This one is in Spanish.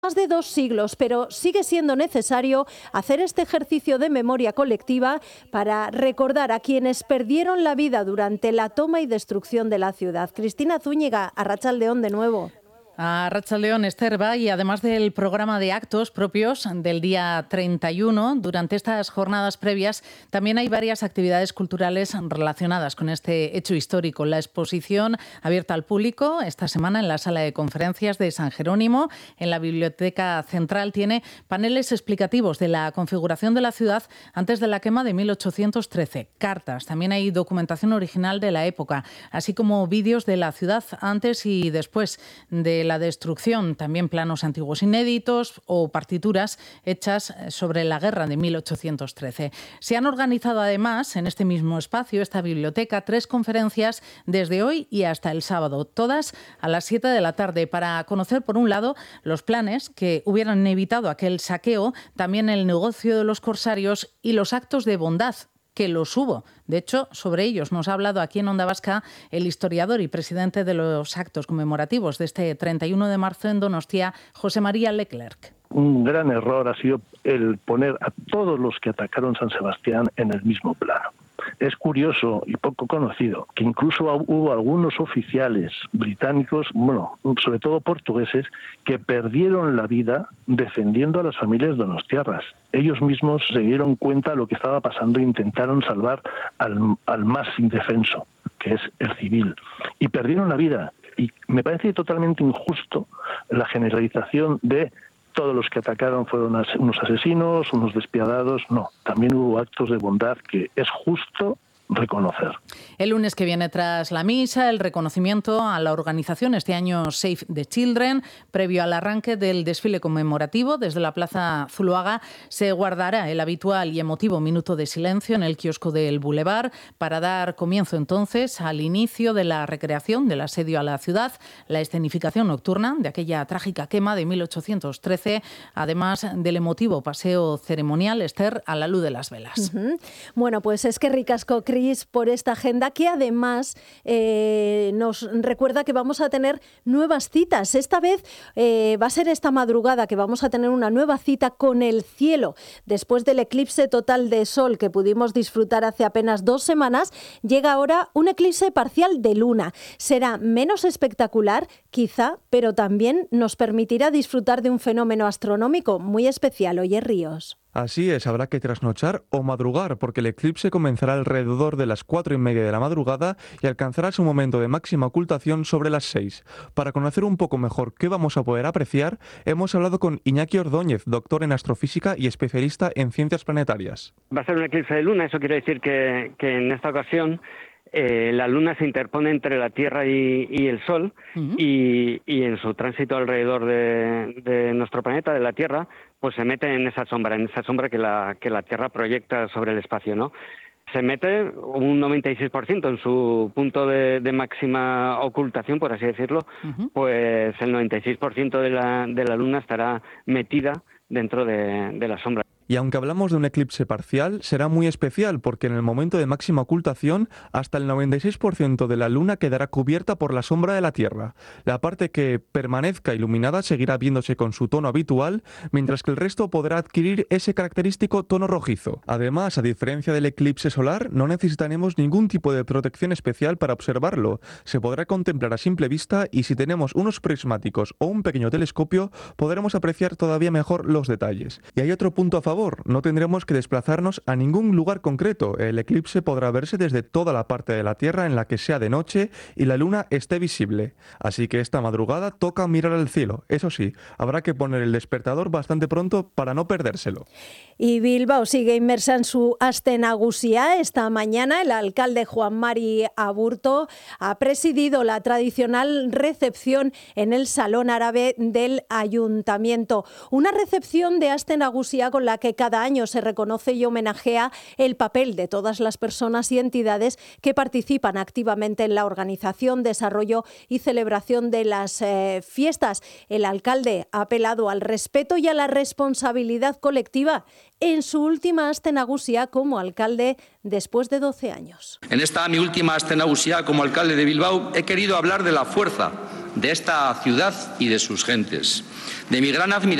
Más de 2 siglos, pero sigue siendo necesario hacer este ejercicio de memoria colectiva para recordar a quienes perdieron la vida durante la toma y destrucción de la ciudad. Cristina Zúñiga, Arratsaldeon de nuevo. Arratsaldeon, Esther, y además del programa de actos propios del día 31, durante estas jornadas previas también hay varias actividades culturales relacionadas con este hecho histórico. La exposición abierta al público esta semana en la sala de conferencias de San Jerónimo, en la Biblioteca Central, tiene paneles explicativos de la configuración de la ciudad antes de la quema de 1813, cartas, también hay documentación original de la época, así como vídeos de la ciudad antes y después de la destrucción, también planos antiguos inéditos o partituras hechas sobre la guerra de 1813. Se han organizado además en este mismo espacio, esta biblioteca, 3 conferencias desde hoy y hasta el sábado, todas a las 7 de la tarde, para conocer, por un lado, los planes que hubieran evitado aquel saqueo, también el negocio de los corsarios y los actos de bondad, que los hubo. De hecho, sobre ellos nos ha hablado aquí en Onda Vasca el historiador y presidente de los actos conmemorativos de este 31 de marzo en Donostia, José María Leclerc. Un gran error ha sido el poner a todos los que atacaron San Sebastián en el mismo plano. Es curioso y poco conocido que incluso hubo algunos oficiales británicos, sobre todo portugueses, que perdieron la vida defendiendo a las familias donostiarras. Ellos mismos se dieron cuenta de lo que estaba pasando e intentaron salvar al más indefenso, que es el civil, y perdieron la vida. Y me parece totalmente injusto la generalización de todos los que atacaron fueron unos asesinos, unos despiadados. No, también hubo actos de bondad que es justo reconocer. El lunes que viene, tras la misa, el reconocimiento a la organización, este año Save the Children, previo al arranque del desfile conmemorativo desde la Plaza Zuloaga, se guardará el habitual y emotivo minuto de silencio en el kiosco del Boulevard para dar comienzo entonces al inicio de la recreación del asedio a la ciudad, la escenificación nocturna de aquella trágica quema de 1813, además del emotivo paseo ceremonial, Esther, a la luz de las velas. Bueno, pues es que ricasco, Cris, por esta agenda que además nos recuerda que vamos a tener nuevas citas. Esta vez va a ser esta madrugada que vamos a tener una nueva cita con el cielo. Después del eclipse total de sol que pudimos disfrutar hace apenas 2 semanas, llega ahora un eclipse parcial de luna. Será menos espectacular, quizá, pero también nos permitirá disfrutar de un fenómeno astronómico muy especial. Oye, Ríos. Así es, habrá que trasnochar o madrugar, porque el eclipse comenzará alrededor de las 4:30 de la madrugada y alcanzará su momento de máxima ocultación sobre las 6. Para conocer un poco mejor qué vamos a poder apreciar, hemos hablado con Iñaki Ordóñez, doctor en astrofísica y especialista en ciencias planetarias. Va a ser un eclipse de luna, eso quiere decir que en esta ocasión la luna se interpone entre la Tierra y el Sol, y en su tránsito alrededor de nuestro planeta, de la Tierra, pues se mete en esa sombra que la Tierra proyecta sobre el espacio, ¿no? Se mete un 96% en su punto de máxima ocultación, por así decirlo, pues el 96% de la luna estará metida dentro de la sombra. Y aunque hablamos de un eclipse parcial, será muy especial porque en el momento de máxima ocultación, hasta el 96% de la luna quedará cubierta por la sombra de la Tierra. La parte que permanezca iluminada seguirá viéndose con su tono habitual, mientras que el resto podrá adquirir ese característico tono rojizo. Además, a diferencia del eclipse solar, no necesitaremos ningún tipo de protección especial para observarlo. Se podrá contemplar a simple vista y si tenemos unos prismáticos o un pequeño telescopio, podremos apreciar todavía mejor los detalles. Y hay otro punto a favor. No tendremos que desplazarnos a ningún lugar concreto. El eclipse podrá verse desde toda la parte de la Tierra en la que sea de noche y la luna esté visible. Así que esta madrugada toca mirar al cielo. Eso sí, habrá que poner el despertador bastante pronto para no perdérselo. Y Bilbao sigue inmersa en su Aste Nagusia. Esta mañana el alcalde Juan Mari Aburto ha presidido la tradicional recepción en el Salón Árabe del Ayuntamiento. Una recepción de Aste Nagusia con la que cada año se reconoce y homenajea el papel de todas las personas y entidades que participan activamente en la organización, desarrollo y celebración de las fiestas. El alcalde ha apelado al respeto y a la responsabilidad colectiva en su última Aste Nagusia como alcalde después de 12 años. En esta mi última Aste Nagusia como alcalde de Bilbao he querido hablar de la fuerza, de esta ciudad y de sus gentes, de mi gran admiración